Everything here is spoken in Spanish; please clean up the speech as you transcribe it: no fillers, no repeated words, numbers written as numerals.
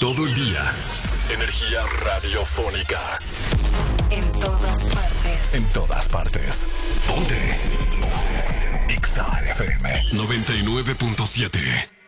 Todo el día. Energía radiofónica. En todas partes. En todas partes. Ponte. Exa FM 99.7.